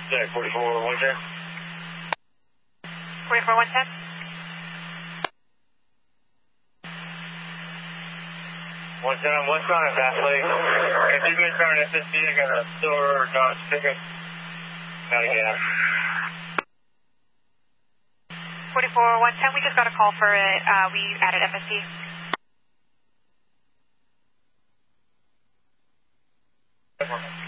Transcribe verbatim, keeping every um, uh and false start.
Yeah, forty-four one ten. forty-four one ten. one ten on westbound at Bass Lake. Continuing turn S S D, I got a silver Dodge pickup. Out of gas. forty-four one ten, we just got a call for it. Uh, we added F S D. Okay.